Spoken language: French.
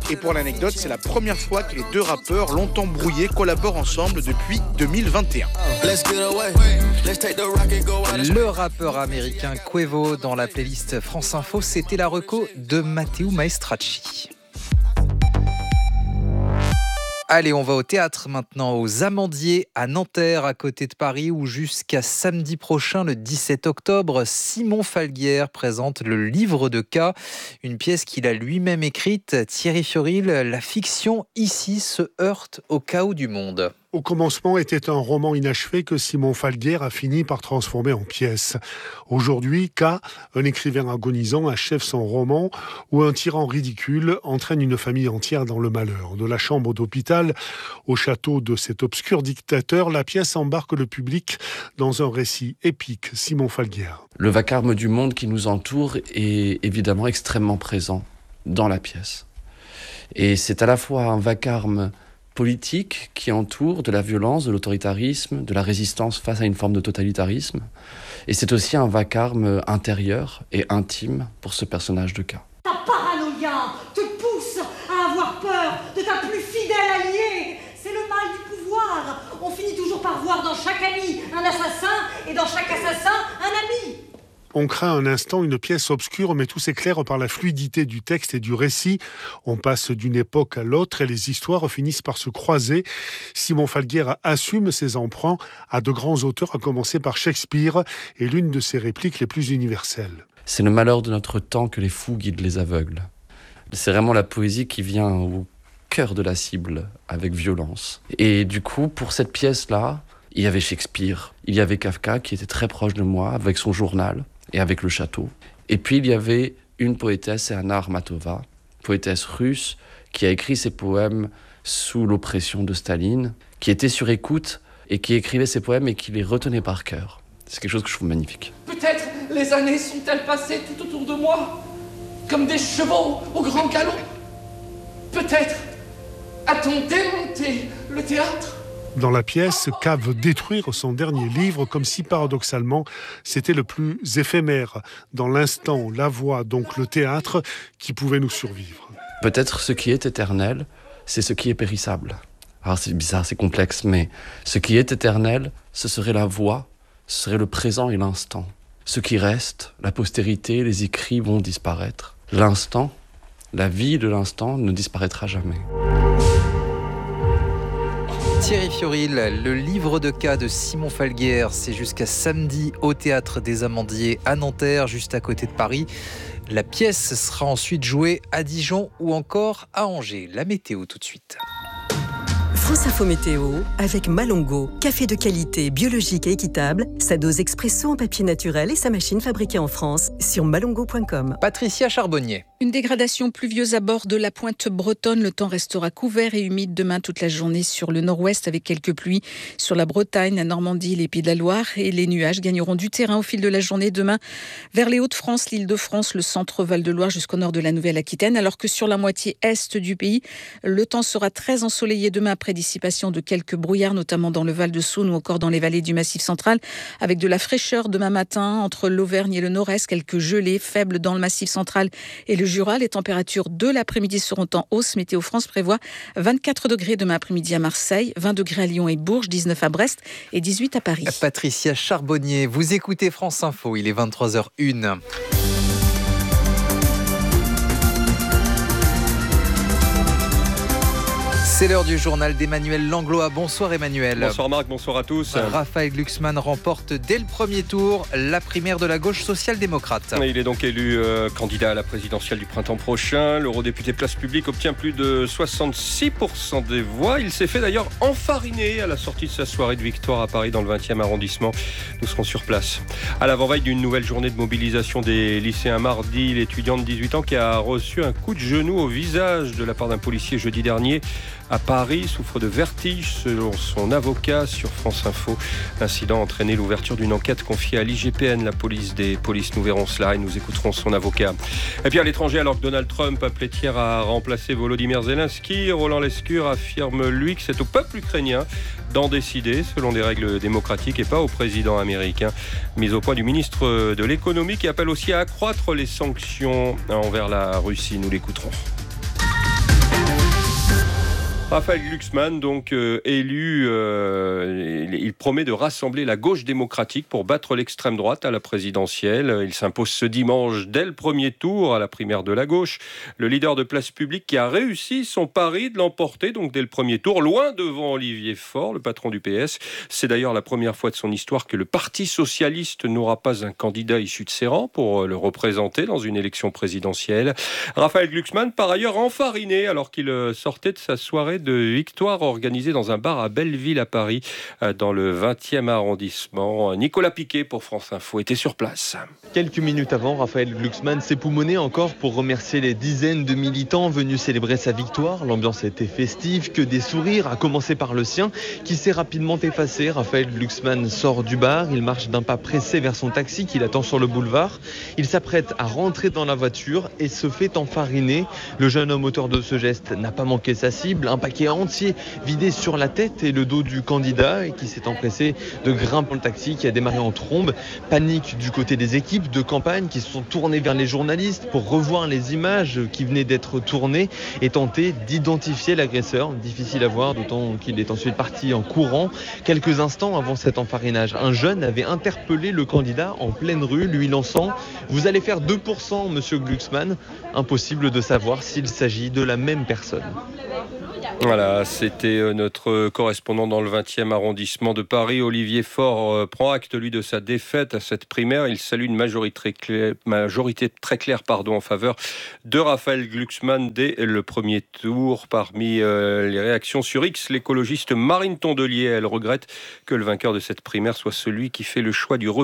Et pour l'anecdote, c'est la première fois que les deux rappeurs longtemps brouillés collaborent ensemble depuis 2021. Le rappeur américain Quavo dans la playlist France Info, c'était la reco de Matteo Maestracci. Allez, on va au théâtre maintenant, aux Amandiers à Nanterre, à côté de Paris, où jusqu'à samedi prochain, le 17 octobre, Simon Falguière présente le livre de cas, une pièce qu'il a lui-même écrite. Thierry Fioril, la fiction ici se heurte au chaos du monde. Au commencement était un roman inachevé que Simon Falguière a fini par transformer en pièce. Aujourd'hui, K, un écrivain agonisant, achève son roman où un tyran ridicule entraîne une famille entière dans le malheur. De la chambre d'hôpital au château de cet obscur dictateur, la pièce embarque le public dans un récit épique. Simon Falguière. Le vacarme du monde qui nous entoure est évidemment extrêmement présent dans la pièce. Et c'est à la fois un vacarme politique qui entoure de la violence, de l'autoritarisme, de la résistance face à une forme de totalitarisme. Et c'est aussi un vacarme intérieur et intime pour ce personnage de K. Ta paranoïa te pousse à avoir peur de ta plus fidèle alliée. C'est le mal du pouvoir. On finit toujours par voir dans chaque ami un assassin et dans chaque assassin un ami. On craint un instant une pièce obscure, mais tout s'éclaire par la fluidité du texte et du récit. On passe d'une époque à l'autre et les histoires finissent par se croiser. Simon Falguière assume ses emprunts à de grands auteurs, à commencer par Shakespeare, et l'une de ses répliques les plus universelles. C'est le malheur de notre temps que les fous guident les aveugles. C'est vraiment la poésie qui vient au cœur de la cible, avec violence. Et du coup, pour cette pièce-là, il y avait Shakespeare, il y avait Kafka qui était très proche de moi, avec son journal et avec le château. Et puis il y avait une poétesse, Anna Armatova, poétesse russe, qui a écrit ses poèmes sous l'oppression de Staline, qui était sur écoute et qui écrivait ses poèmes et qui les retenait par cœur. C'est quelque chose que je trouve magnifique. Peut-être les années sont-elles passées tout autour de moi, comme des chevaux au grand galop. Peut-être a-t-on démonté le théâtre. Dans la pièce, K veut détruire son dernier livre, comme si paradoxalement c'était le plus éphémère, dans l'instant, la voix, donc le théâtre, qui pouvait nous survivre. Peut-être ce qui est éternel, c'est ce qui est périssable. Alors c'est bizarre, c'est complexe, mais ce qui est éternel, ce serait la voix, ce serait le présent et l'instant. Ce qui reste, la postérité, les écrits vont disparaître. L'instant, la vie de l'instant ne disparaîtra jamais. Thierry Fioril, le livre de cas de Simon Falguière, c'est jusqu'à samedi au Théâtre des Amandiers à Nanterre, juste à côté de Paris. La pièce sera ensuite jouée à Dijon ou encore à Angers. La météo tout de suite. France Info Météo avec Malongo, café de qualité, biologique et équitable, sa dose expresso en papier naturel et sa machine fabriquée en France sur malongo.com. Patricia Charbonnier. Une dégradation pluvieuse à bord de la pointe bretonne. Le temps restera couvert et humide demain toute la journée sur le nord-ouest avec quelques pluies sur la Bretagne, la Normandie, les Pays de la Loire. Et les nuages gagneront du terrain au fil de la journée demain vers les Hauts-de-France, l'Île-de-France, le centre Val-de-Loire jusqu'au nord de la Nouvelle-Aquitaine. Alors que sur la moitié est du pays, le temps sera très ensoleillé demain après dissipation de quelques brouillards, notamment dans le Val-de-Saône ou encore dans les vallées du Massif central, avec de la fraîcheur demain matin entre l'Auvergne et le Nord-Est, quelques gelées faibles dans le Massif central et le Jura. Les températures de l'après-midi seront en hausse. Météo France prévoit 24 degrés demain après-midi à Marseille, 20 degrés à Lyon et Bourges, 19 à Brest et 18 à Paris. Patricia Charbonnier, vous écoutez France Info, il est 23h01. C'est l'heure du journal d'Emmanuel Langlois. Bonsoir Emmanuel. Bonsoir Marc, bonsoir à tous. Raphaël Glucksmann remporte dès le premier tour la primaire de la gauche social-démocrate. Il est donc élu candidat à la présidentielle du printemps prochain. L'eurodéputé Place Publique obtient plus de 66% des voix. Il s'est fait d'ailleurs enfariner à la sortie de sa soirée de victoire à Paris dans le 20e arrondissement. Nous serons sur place. À l'avant-veille d'une nouvelle journée de mobilisation des lycéens mardi, l'étudiant de 18 ans qui a reçu un coup de genou au visage de la part d'un policier jeudi dernier à Paris souffre de vertige selon son avocat sur France Info. L'incident a entraîné l'ouverture d'une enquête confiée à l'IGPN, la police des polices. Nous verrons cela et nous écouterons son avocat. Et puis à l'étranger, alors que Donald Trump appelait hier à remplacer Volodymyr Zelensky, Roland Lescure affirme lui que c'est au peuple ukrainien d'en décider selon des règles démocratiques et pas au président américain. Mise au point du ministre de l'économie qui appelle aussi à accroître les sanctions envers la Russie. Nous l'écouterons. Raphaël Glucksmann, donc élu, il promet de rassembler la gauche démocratique pour battre l'extrême droite à la présidentielle. Il s'impose ce dimanche dès le premier tour à la primaire de la gauche. Le leader de Place Publique qui a réussi son pari de l'emporter donc dès le premier tour, loin devant Olivier Faure, le patron du PS. C'est d'ailleurs la première fois de son histoire que le Parti socialiste n'aura pas un candidat issu de ses rangs pour le représenter dans une élection présidentielle. Raphaël Glucksmann, par ailleurs enfariné alors qu'il sortait de sa soirée de victoire organisée dans un bar à Belleville à Paris, dans le 20e arrondissement. Nicolas Piquet pour France Info était sur place. Quelques minutes avant, Raphaël Glucksmann s'époumonait encore pour remercier les dizaines de militants venus célébrer sa victoire. L'ambiance était festive, que des sourires, à commencer par le sien, qui s'est rapidement effacé. Raphaël Glucksmann sort du bar, il marche d'un pas pressé vers son taxi qu'il attend sur le boulevard. Il s'apprête à rentrer dans la voiture et se fait enfariner. Le jeune homme auteur de ce geste n'a pas manqué sa cible, un paquet entier vidé sur la tête et le dos du candidat et qui s'est empressé de grimper dans le taxi qui a démarré en trombe. Panique du côté des équipes de campagne qui se sont tournées vers les journalistes pour revoir les images qui venaient d'être tournées et tenter d'identifier l'agresseur. Difficile à voir, d'autant qu'il est ensuite parti en courant. Quelques instants avant cet enfarinage, un jeune avait interpellé le candidat en pleine rue, lui lançant « Vous allez faire 2%, monsieur Glucksmann ». Impossible de savoir s'il s'agit de la même personne. Voilà, c'était notre correspondant dans le 20e arrondissement de Paris. Olivier Faure prend acte, lui, de sa défaite à cette primaire. Il salue une majorité très claire en faveur de Raphaël Glucksmann dès le premier tour. Parmi les réactions sur X, l'écologiste Marine Tondelier, elle regrette que le vainqueur de cette primaire soit celui qui fait le choix du